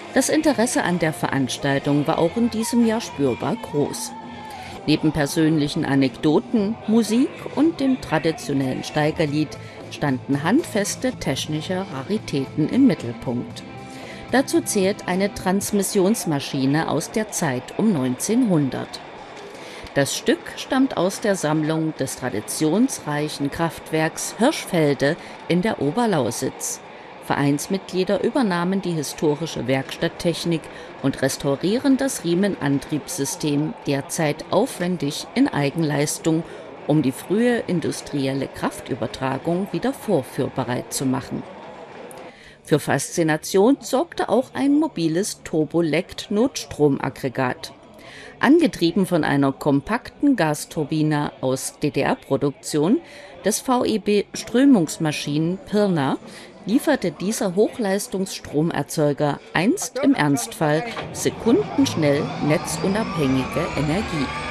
Das Interesse an der Veranstaltung war auch in diesem Jahr spürbar groß. Neben persönlichen Anekdoten, Musik und dem traditionellen Steigerlied standen handfeste technische Raritäten im Mittelpunkt. Dazu zählt eine Transmissionsmaschine aus der Zeit um 1900. Das Stück stammt aus der Sammlung des traditionsreichen Kraftwerks Hirschfelde in der Oberlausitz. Vereinsmitglieder übernahmen die historische Werkstatttechnik und restaurieren das Riemenantriebssystem derzeit aufwendig in Eigenleistung, um die frühe industrielle Kraftübertragung wieder vorführbereit zu machen. Für Faszination sorgte auch ein mobiles Turbolect-Notstromaggregat. Angetrieben von einer kompakten Gasturbine aus DDR-Produktion des VEB Strömungsmaschinen Pirna lieferte dieser Hochleistungsstromerzeuger einst im Ernstfall sekundenschnell netzunabhängige Energie.